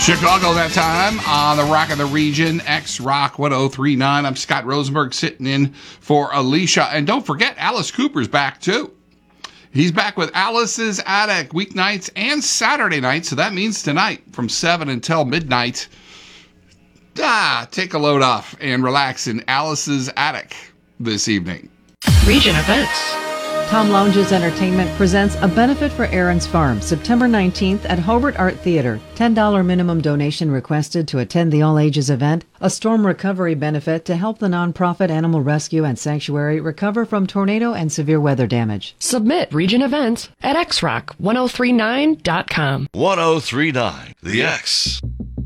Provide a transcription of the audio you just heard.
Chicago that time on the Rock of the Region, X-Rock 1039. I'm Scott Rosenberg sitting in for Alicia. And don't forget, Alice Cooper's back too. He's back with Alice's Attic weeknights and Saturday nights. So that means tonight from 7 until midnight. Take a load off and relax in Alice's Attic this evening. Region events. Tom Lounges Entertainment presents A Benefit for Aaron's Farm, September 19th at Hobart Art Theater. $10 minimum donation requested to attend the all-ages event. A storm recovery benefit to help the nonprofit Animal Rescue and Sanctuary recover from tornado and severe weather damage. Submit region events at xrock1039.com. 1039, The X.